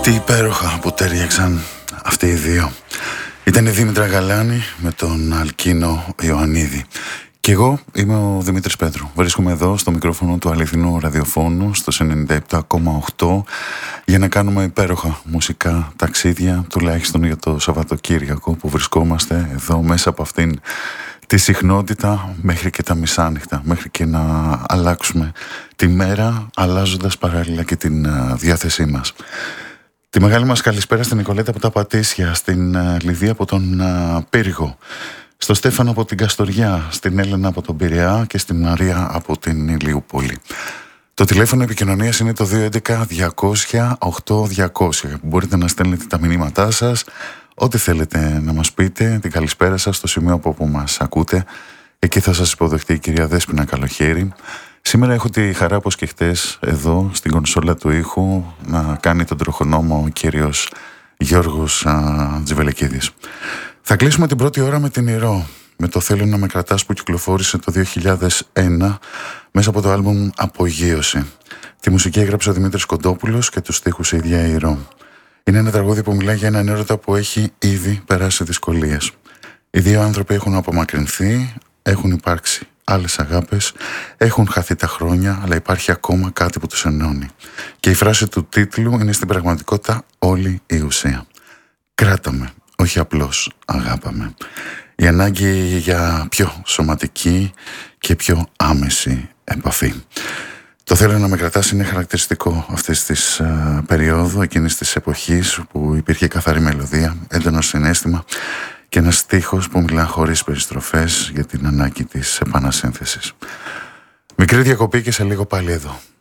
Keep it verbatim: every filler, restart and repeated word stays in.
Τι υπέροχα που τέριαξαν αυτοί οι δύο. Ήταν η Δήμητρα Γαλάνη με τον Αλκίνο Ιωαννίδη. Και εγώ είμαι ο Δημήτρης Πέτρου. Βρίσκομαι εδώ στο μικρόφωνο του αληθινού ραδιοφώνου, στο ενενήντα επτά κόμμα οκτώ, για να κάνουμε υπέροχα μουσικά ταξίδια, τουλάχιστον για το Σαββατοκύριακο που βρισκόμαστε εδώ μέσα από αυτήν τη συχνότητα μέχρι και τα μισάνυχτα, μέχρι και να αλλάξουμε τη μέρα, αλλάζοντας παράλληλα και την διάθεσή μας. Τη μεγάλη μας καλησπέρα στην Νικολέτα από τα Πατήσια, στην uh, Λιδία από τον uh, Πύργο, στο Στέφανο από την Καστοριά, στην Έλενα από τον Πειραιά και στην Μαρία από την Ηλιούπολη. Το τηλέφωνο επικοινωνίας είναι το δύο έντεκα διακόσια οκτώ διακόσια. Μπορείτε να στέλνετε τα μηνύματά σας, ό,τι θέλετε να μας πείτε, την καλησπέρα σας στο σημείο από όπου μας ακούτε. Εκεί θα σας υποδεχτεί η κυρία Δέσποινα Καλοχέρη. Σήμερα έχω τη χαρά, όπως και χτες, εδώ στην κονσόλα του ήχου να κάνει τον τροχονόμο ο κύριος Γιώργος Τζιβελεκίδης. Θα κλείσουμε την πρώτη ώρα με την Ηρώ, με το «Θέλω να με κρατάς» που κυκλοφόρησε το δύο χιλιάδες ένα μέσα από το άλμπουμ «Απογείωση». Τη μουσική έγραψε ο Δημήτρης Κοντόπουλος και τους στίχους η ίδια η Ηρώ. Είναι ένα τραγούδι που μιλάει για έναν έρωτα που έχει ήδη περάσει δυσκολίες. Οι δύο άνθρωποι έχουν απομακρυνθεί, έχουν υπάρξει άλλες αγάπες, έχουν χαθεί τα χρόνια, αλλά υπάρχει ακόμα κάτι που τους ενώνει. Και η φράση του τίτλου είναι στην πραγματικότητα όλη η ουσία. Κράταμε, όχι απλώς αγάπαμε. Η ανάγκη για πιο σωματική και πιο άμεση επαφή. Το «Θέλω να με κρατάς» είναι χαρακτηριστικό αυτής της uh, περίοδου, εκείνης της εποχής που υπήρχε καθαρή μελωδία, έντονο συναίσθημα και ένας στίχος που μιλά χωρίς περιστροφές για την ανάγκη της επανασύνθεσης. Μικρή διακοπή και σε λίγο πάλι εδώ.